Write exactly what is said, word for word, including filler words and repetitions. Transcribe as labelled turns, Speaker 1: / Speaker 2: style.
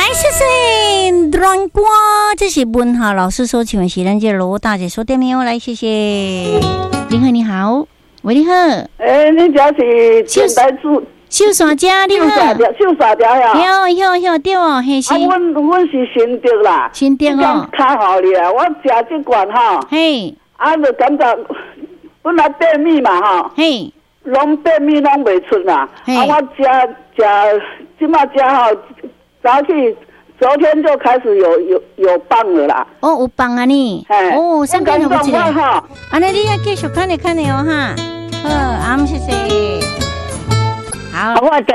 Speaker 1: 谢谢软瓜，这是问号老师说，请问是咱这罗大姐说对没有？来，谢谢。林鹤你好，喂，你好。
Speaker 2: 诶，你这是电台主。
Speaker 1: 秀山家，你好。
Speaker 2: 秀山家呀。
Speaker 1: 有有有对哦，嘿是。
Speaker 2: 啊，阮阮是新竹啦。
Speaker 1: 新竹哦。
Speaker 2: 较好哩啊，我食这罐哈。嘿。啊，就感觉本来便秘嘛哈。嘿。拢便秘拢袂出啦。嘿。啊，我食食，即马食吼，早起昨天就开始有有有棒了啦。
Speaker 1: 哦，有棒啊你。嘿。哦，上边有不记得？
Speaker 2: 哈。
Speaker 1: 安尼你要继续看的看的哦哈。好，阿姆谢谢。好，
Speaker 2: 我